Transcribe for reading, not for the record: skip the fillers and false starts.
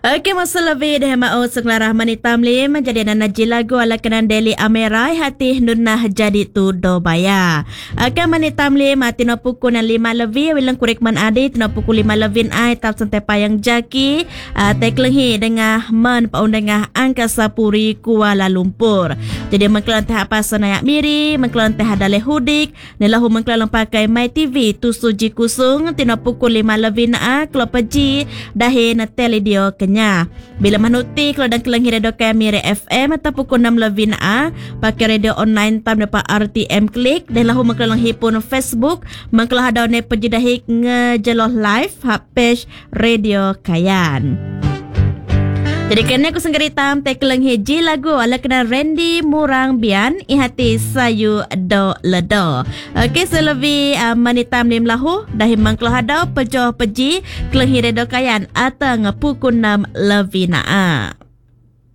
Okey, masa lebih dah mau Senglarah Mani Tamlim menjadi nanaji lagu ala kenan Deli Amerai hati nunah jadi tu do baya. Akan Mani Tamlim tino pukul 5 lebih wilang kurik man adi tino pukul 5 lebih ai tap santai payang jaki teklehi dengan man paun dengan Angkasa Puri Kuala Lumpur. Jadi mengkelan teh apa senayak miri, mengkelan teh ada lehudik, nelahu mengkelan pakai My TV tu suji kusung tino pukul 5 lebih klopaji dahi na teledio kenya. Bila manuti kalau dan kelang radio kami FM atau pukul 6 lebih pakai radio online tam dapat RTM klik dan lahu mengkelang hipun Facebook mengkelah ada ne penjedahik ngejeloh live page radio Kayan. Jadi kena aku senggeritam tekelang hiji lagu ala kena Randy Murang Bian ihati sayu do ledo. Okey, selebih manitam lim lahu dahi mangklo hadau pejoh peji kelang redo Kayan atau ngepukun 6 lebih